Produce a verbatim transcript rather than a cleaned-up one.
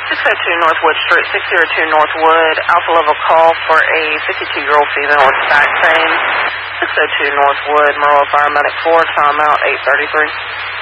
six oh two Northwood Street, six oh two Northwood, alpha level call for a fifty-two-year-old female with back pain. six oh two Northwood, Merle Paramedic four, timeout eight thirty-three.